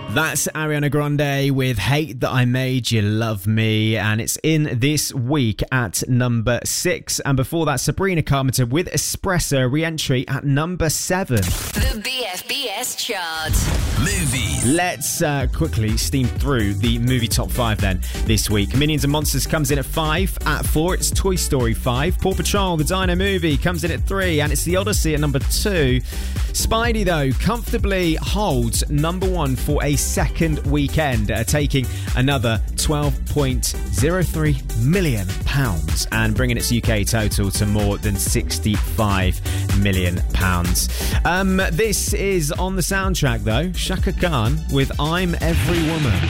That's Ariana Grande with Hate That I Made You Love Me, and it's in this week at number 6. And before that, Sabrina Carpenter with Espresso, re-entry at number 7. The BFBS chart. Movies. Let's quickly steam through the movie top 5 then this week. Minions and Monsters comes in at 5. At 4, it's Toy Story 5. Paw Patrol, the Dino Movie, comes in at 3, and it's The Odyssey at number 2. Spidey, though, comfortably holds number 1 for a second weekend, taking another £12.03 million and bringing its UK total to more than £65 million. This is on the soundtrack, though. Shaka Khan with I'm Every Woman.